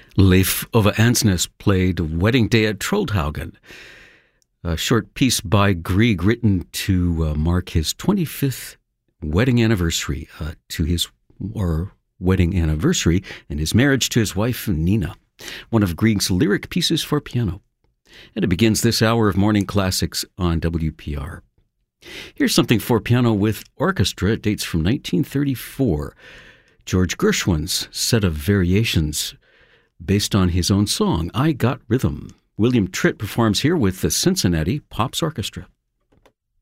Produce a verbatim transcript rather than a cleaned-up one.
Leif Ove Ansnes played Wedding Day at Troldhaugen, a short piece by Grieg written to uh, mark his twenty-fifth wedding anniversary, uh, to his or wedding anniversary and his marriage to his wife Nina, one of Grieg's lyric pieces for piano. And it begins this hour of Morning Classics on W P R. Here's something for piano with orchestra. It dates from nineteen thirty-four. George Gershwin's set of variations based on his own song, I Got Rhythm. William Tritt performs here with the Cincinnati Pops Orchestra.